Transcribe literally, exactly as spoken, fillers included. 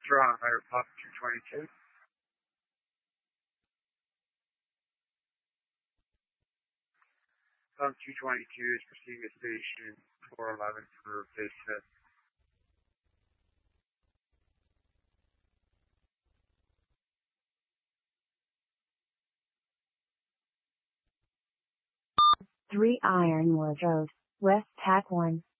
Toronto, Higher Pop two twenty-two. Pump two twenty-two is proceeding to station four eleven for base hit. three Ironwood Road, West Tack one.